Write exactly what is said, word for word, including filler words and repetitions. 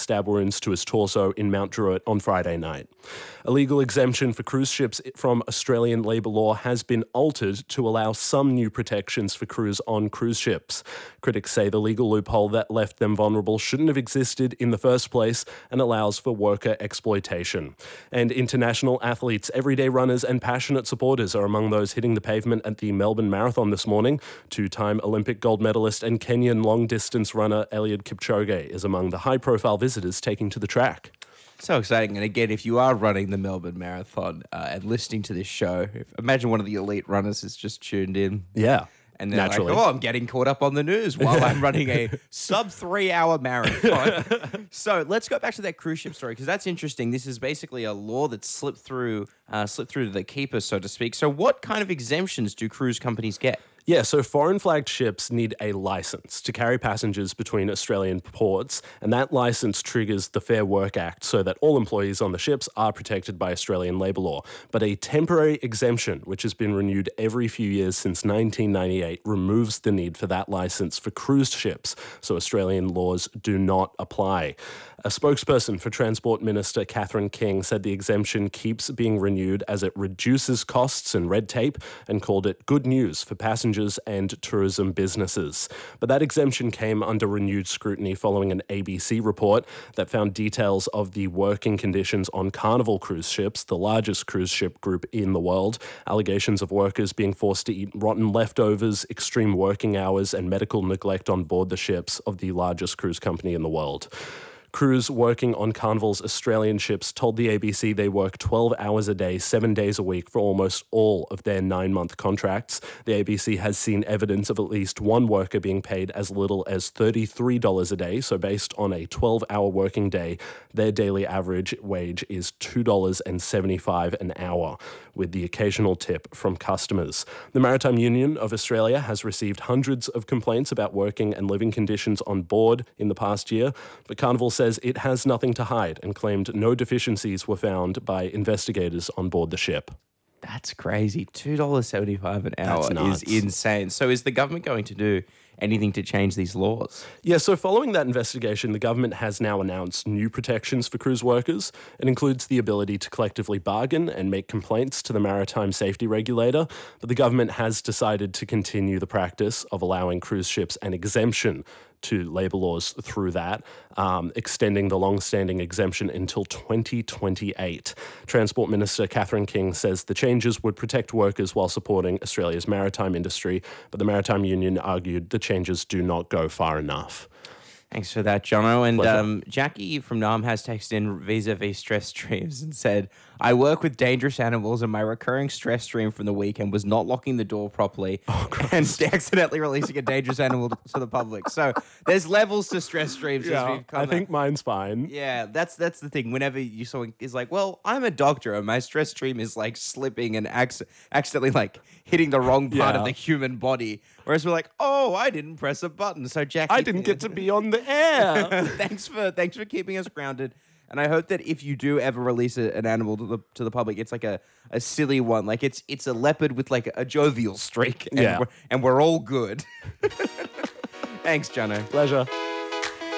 stab wounds to his torso in Mount Druitt on Friday night. A legal exemption for cruise ships from Australian labour law has been altered to allow some new protections for crews on cruise ships. Critics say the legal loophole that left them vulnerable shouldn't have existed in the first place and allows for worker exploitation. And international athletes, everyday runners and passionate supporters are among those hitting the pavement at the Melbourne Marathon this morning. Two-time Olympic gold medalist and Kenyan long-distance runner Eliud Kipchoge is among the high-profile visitors taking to the track. So exciting. And again, if you are running the Melbourne Marathon uh, and listening to this show, if, imagine one of the elite runners has just tuned in. Yeah. And they're Naturally. like, oh, I'm getting caught up on the news while I'm running a sub three hour marathon. So let's go back to that cruise ship story, because that's interesting. This is basically a law that slipped through, uh, slipped through to the keeper, so to speak. So what kind of exemptions do cruise companies get? Yeah, so foreign flagged ships need a license to carry passengers between Australian ports, and that license triggers the Fair Work Act so that all employees on the ships are protected by Australian labour law. But a temporary exemption, which has been renewed every few years since nineteen ninety-eight, removes the need for that license for cruise ships, so Australian laws do not apply. A spokesperson for Transport Minister Catherine King said the exemption keeps being renewed as it reduces costs and red tape, and called it good news for passengers and tourism businesses. But that exemption came under renewed scrutiny following an A B C report that found details of the working conditions on Carnival cruise ships, the largest cruise ship group in the world. Allegations of workers being forced to eat rotten leftovers, extreme working hours, and medical neglect on board the ships of the largest cruise company in the world. Crews working on Carnival's Australian ships told the A B C they work twelve hours a day, seven days a week for almost all of their nine-month contracts. The A B C has seen evidence of at least one worker being paid as little as thirty-three dollars a day. So based on a twelve-hour working day, their daily average wage is two dollars and seventy-five cents an hour, with the occasional tip from customers. The Maritime Union of Australia has received hundreds of complaints about working and living conditions on board in the past year, but Carnival says it has nothing to hide and claimed no deficiencies were found by investigators on board the ship. That's crazy. two dollars and seventy-five cents an hour That's is insane. So is the government going to do anything to change these laws? Yeah, so following that investigation, the government has now announced new protections for cruise workers. It includes the ability to collectively bargain and make complaints to the Maritime Safety Regulator, but the government has decided to continue the practice of allowing cruise ships an exemption to labour laws through that, um, extending the long-standing exemption until twenty twenty-eight. Transport Minister Catherine King says the changes would protect workers while supporting Australia's maritime industry, but the Maritime Union argued the changes do not go far enough. Thanks for that, Jono. And Pleasure. um, Jackie from Nam has texted in vis-a-vis stress streams and said, I work with dangerous animals and my recurring stress stream from the weekend was not locking the door properly Oh, and accidentally releasing a dangerous animal to the public. So there's levels to stress streams. as Yeah, we've come I out. think mine's fine. Yeah, that's that's the thing. Whenever you saw is like, well, I'm a doctor and my stress stream is like slipping and acc- accidentally like hitting the wrong part Yeah. of the human body. Whereas we're like, oh, I didn't press a button. So Jackie, I didn't get to be on the air. thanks for thanks for keeping us grounded. And I hope that if you do ever release a, an animal to the to the public, it's like a, a silly one. Like it's it's a leopard with like a jovial streak. And Yeah. We're, and we're all good. Thanks, Jono. Pleasure.